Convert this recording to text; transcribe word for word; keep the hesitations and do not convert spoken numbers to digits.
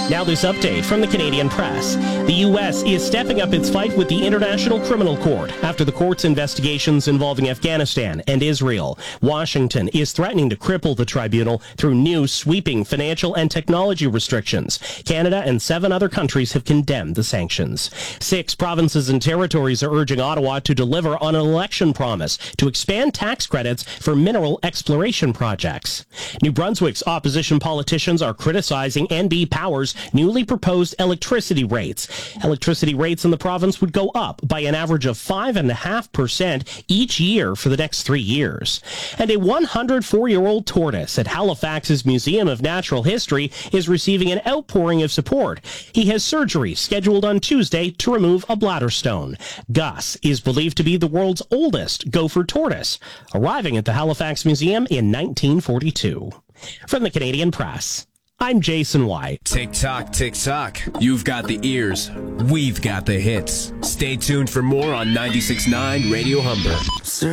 Now this update from the Canadian Press. The U S is stepping up its fight with the International Criminal Court after the court's investigations involving Afghanistan and Israel. Washington is threatening to cripple the tribunal through new sweeping financial and technology restrictions. Canada and seven other countries have condemned the sanctions. Six provinces and territories are urging Ottawa to deliver on an election promise to expand tax credits for mineral exploration projects. New Brunswick's opposition politicians are criticizing N B Power's newly proposed electricity rates. Electricity rates in the province would go up by an average of five point five percent each year for the next three years. And a one hundred four-year-old tortoise at Halifax's Museum of Natural History is receiving an outpouring of support. He has surgery scheduled on Tuesday to remove a bladder stone. Gus is believed to be the world's oldest gopher tortoise, arriving at the Halifax Museum in nineteen forty-two. From the Canadian Press, I'm Jason White. Tick tock, tick tock. You've got the ears. We've got the hits. Stay tuned for more on ninety-six point nine Radio Humber.